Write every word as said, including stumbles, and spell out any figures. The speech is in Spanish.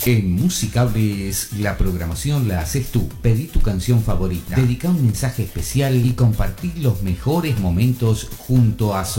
En Musicables, la programación la haces tú. Pedí tu canción favorita, dedica un mensaje especial y compartí los mejores momentos junto a